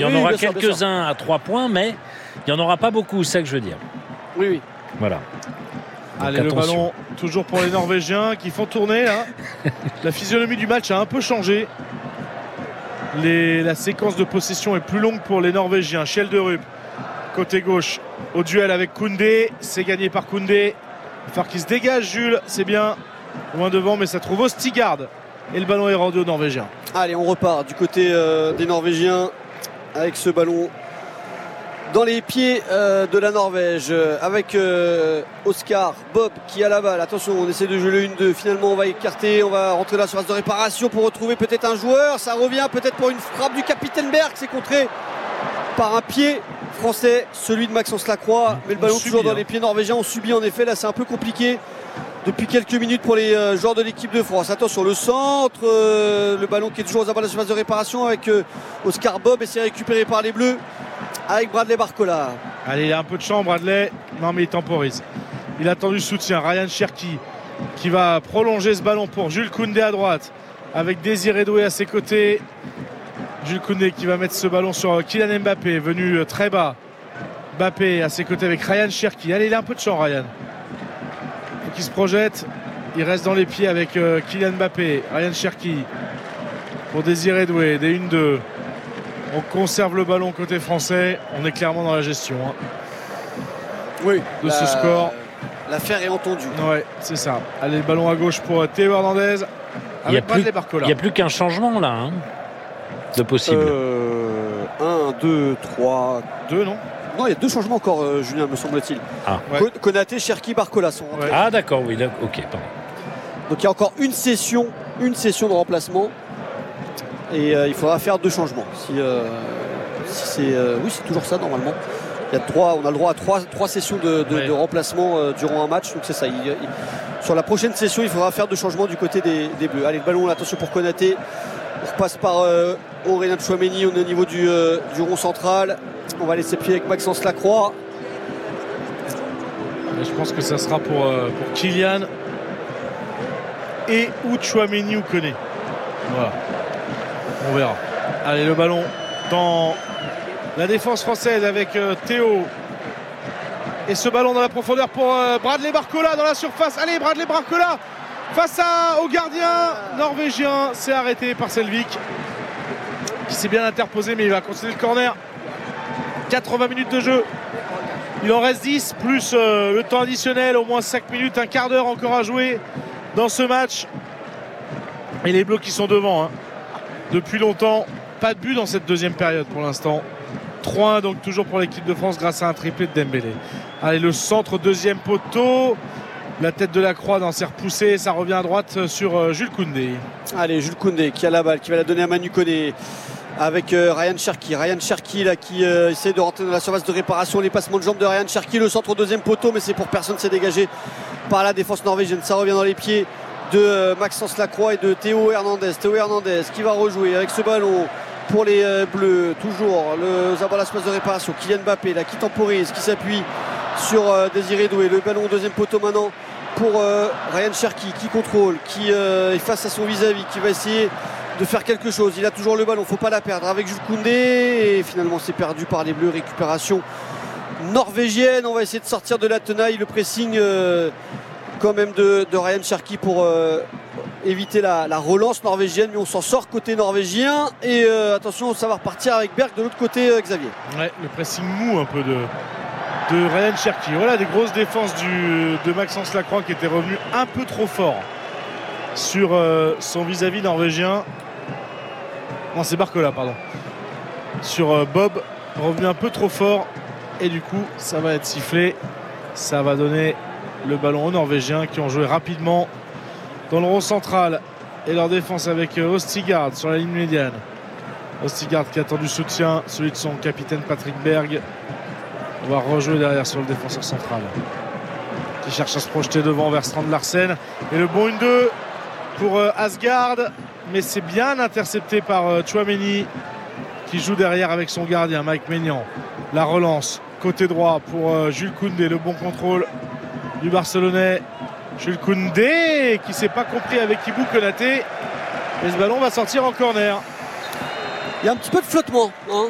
y en aura quelques-uns à 3 points, mais il n'y en aura pas beaucoup, c'est ça que je veux dire. Oui. Voilà. Donc, allez, le ballon toujours pour les Norvégiens qui font tourner là. La physionomie du match a un peu changé. La séquence de possession est plus longue pour les Norvégiens. Schjelderup, côté gauche, au duel avec Koundé. C'est gagné par Koundé. Il va falloir qu'il se dégage, Jules. C'est bien. Loin devant, mais ça trouve Ostigard. Et le ballon est rendu aux Norvégiens. Allez, on repart du côté des Norvégiens avec ce ballon dans les pieds de la Norvège avec Oscar Bob qui a la balle. Attention, on essaie de jouer le 1-2. Finalement, on va écarter, on va rentrer dans la surface de réparation pour retrouver peut-être un joueur. Ça revient peut-être pour une frappe du capitaine Berg. C'est contré par un pied français, celui de Maxence Lacroix. Mais le ballon toujours dans les pieds norvégiens. On subit en effet. Là, c'est un peu compliqué depuis quelques minutes pour les joueurs de l'équipe de France. Attention, le centre, le ballon qui est toujours aux abords de la surface de réparation avec Oscar Bob et c'est récupéré par les Bleus avec Bradley Barcola. Allez, il a un peu de champ, Bradley. Non, mais il temporise. Il attend du soutien. Ryan Cherki qui va prolonger ce ballon pour Jules Koundé à droite avec Désiré Doué à ses côtés. Jules Koundé qui va mettre ce ballon sur Kylian Mbappé, venu très bas. Mbappé à ses côtés avec Ryan Cherki. Allez, il a un peu de champ, Ryan. Faut qu'il se projette. Il reste dans les pieds avec Kylian Mbappé. Ryan Cherki pour Désiré Doué. Des 1-2. On conserve le ballon côté français. On est clairement dans la gestion de ce score. L'affaire est entendue. Ouais, c'est ça. Allez, le ballon à gauche pour Théo Hernandez. Il n'y a plus qu'un changement là, de possible. 1, 2, 3. 2, non? Non, il y a 2 changements encore, Julien, me semble-t-il. Ouais. Konaté, Cherki, Barcola sont rentrés. Ouais. Ah d'accord, oui, là, ok, pardon. Donc il y a encore une session de remplacement. Et il faudra faire 2 changements. Si c'est, oui, c'est toujours ça normalement. On a le droit à 3 sessions de remplacement durant un match. Donc c'est ça. Sur la prochaine session, il faudra faire 2 changements du côté des Bleus. Allez, le ballon, attention pour Konaté. On repasse par Aurélien Tchouaméni au niveau du rond central. On va laisser pied avec Maxence Lacroix. Et je pense que ça sera pour Kylian et ou Tchouaméni ou Koné. Voilà. On verra. Allez, le ballon dans la défense française avec Théo. Et ce ballon dans la profondeur pour Bradley Barcola dans la surface. Allez, Bradley Barcola face au gardien norvégien. C'est arrêté par Selvik qui s'est bien interposé, mais il va continuer le corner. 80 minutes de jeu. Il en reste 10 plus le temps additionnel, au moins 5 minutes, un quart d'heure encore à jouer dans ce match. Et les Bleus qui sont devant depuis longtemps. Pas de but dans cette deuxième période pour l'instant. 3-1 donc toujours pour l'équipe de France grâce à un triplé de Dembélé. Allez, le centre, deuxième poteau. La tête de Lacroix dans ses repoussés. Ça revient à droite sur Jules Koundé. Allez, Jules Koundé qui a la balle, qui va la donner à Manu Koné avec Ryan Cherki. Ryan Cherki là qui essaie de rentrer dans la surface de réparation. Les passements de jambes de Ryan Cherki. Le centre au deuxième poteau, mais c'est pour personne. C'est dégagé par la défense norvégienne. Ça revient dans les pieds de Maxence Lacroix et de Théo Hernandez. Théo Hernandez qui va rejouer avec ce ballon pour les Bleus. Toujours le abords de la surface de réparation. Kylian Mbappé là qui temporise, qui s'appuie sur Désiré Doué. Le ballon au deuxième poteau maintenant pour Ryan Cherki qui contrôle, qui est face à son vis-à-vis, qui va essayer de faire quelque chose. Il a toujours le ballon, faut pas la perdre avec Jules Koundé et finalement c'est perdu par les Bleus. Récupération norvégienne. On va essayer de sortir de la tenaille, le pressing quand même de Ryan Cherki pour éviter la relance norvégienne, mais on s'en sort côté norvégien et attention, ça va repartir avec Berg de l'autre côté, Xavier. Ouais, le pressing mou un peu de Ryan Cherki. Voilà des grosses défenses de Maxence Lacroix qui était revenu un peu trop fort sur son vis-à-vis norvégien. Non, c'est Barcola, pardon. Sur Bob, revenu un peu trop fort et du coup ça va être sifflé. Ça va donner le ballon aux Norvégiens qui ont joué rapidement dans le rond central et leur défense avec Ostigard sur la ligne médiane. Ostigard qui attend du soutien, celui de son capitaine Patrick Berg. On va rejouer derrière sur le défenseur central qui cherche à se projeter devant vers Strand Larsen. Et le bon 1-2 pour Asgard, mais c'est bien intercepté par Tchouaméni qui joue derrière avec son gardien Mike Maignan. La relance côté droit pour Jules Koundé, le bon contrôle du Barcelonais. Jules Koundé qui ne s'est pas compris avec Ibou Konaté et ce ballon va sortir en corner. Il y a un petit peu de flottement